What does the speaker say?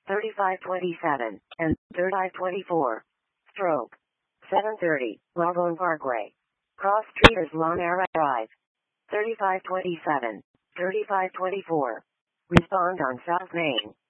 3527, and 3524. Stroke. 730, Wellbone Parkway. Cross Street is Long Arrow Drive. 3527, 3524. Respond on South Main.